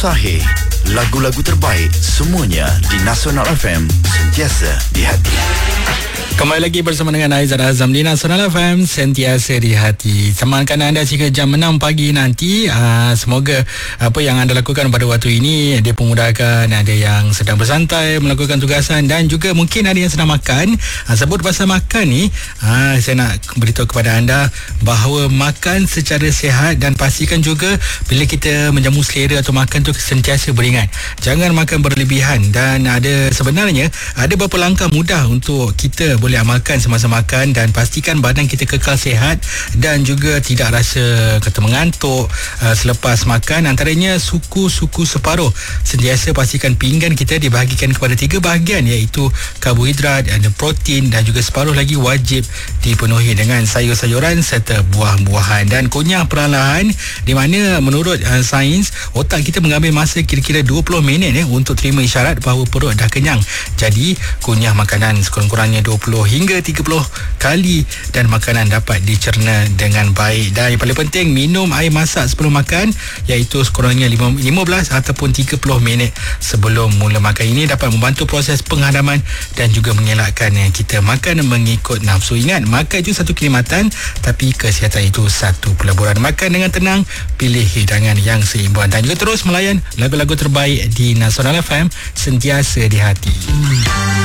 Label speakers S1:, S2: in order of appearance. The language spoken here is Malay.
S1: Tahir, lagu-lagu terbaik semuanya di Nasional FM, sentiasa di hati.
S2: Kembali lagi bersama dengan Aizat Azam di Nasional FM, sentiasa di hati. Temankan anda hingga jam 6 pagi nanti. Semoga apa yang anda lakukan pada waktu ini dia memudahkan. Ada yang sedang bersantai melakukan tugasan dan juga mungkin ada yang sedang makan. Sebut pasal makan ni, saya nak beritahu kepada anda bahawa makan secara sihat dan pastikan juga bila kita menjamu selera atau makan tu sentiasa beringat. Jangan makan berlebihan dan sebenarnya ada beberapa langkah mudah untuk kita boleh amalkan semasa makan dan pastikan badan kita kekal sihat dan juga tidak rasa kata mengantuk selepas makan. Antaranya suku separuh. Sentiasa pastikan pinggan kita dibahagikan kepada 3 bahagian, iaitu karbohidrat, ada protein dan juga separuh lagi wajib dipenuhi dengan sayur-sayuran serta buah-buahan. Dan kunyah perlahan di mana menurut sains otak kita mengambil masa kira-kira 20 minit untuk terima isyarat bahawa perut dah kenyang. Jadi kunyah makanan sekurang-kurangnya 20 hingga 30 kali dan makanan dapat dicerna dengan baik. Dan yang paling penting, minum air masak sebelum makan, iaitu sekurangnya 15 ataupun 30 minit sebelum mula makan. Ini dapat membantu proses penghadaman dan juga mengelakkan kita makan mengikut nafsu. Ingat, makan itu satu kenikmatan tapi kesihatan itu satu peleburan. Makan dengan tenang, pilih hidangan yang seimbang dan juga terus melayan lagu-lagu terbaik di Nasional FM, sentiasa di hati.